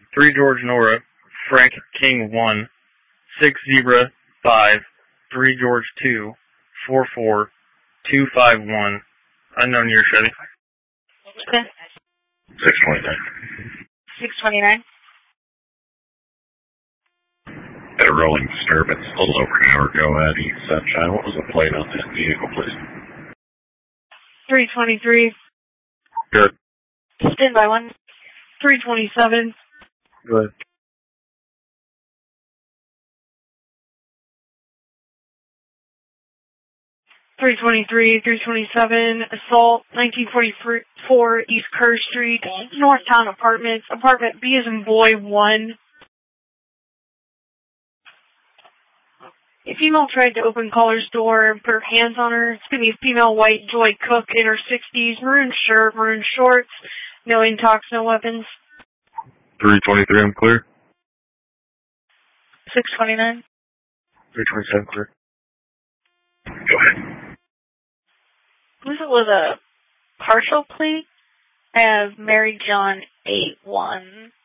3 George Nora, Frank King 1, 6 Zebra 5, 3 George 2, 4 4, 2 5 1. Unknown year, Chevy. Okay. 629. 629. At a rolling disturbance a little over an hour ago at East Sunshine. What was the plate on that vehicle, please? 323. Good. Stand by 1. 327. Good. 323, 327, assault, 1944 East Kerr Street, Northtown Apartments, apartment B as in boy 1. A female tried to open caller's door and put her hands on her. It's going to be a female, white, Joy Cook, in her 60s, maroon shirt, maroon shorts, no intox, no weapons. 323, I'm clear. 629. 327, clear. Go ahead. This was a partial plea. I have Mary John 8-1.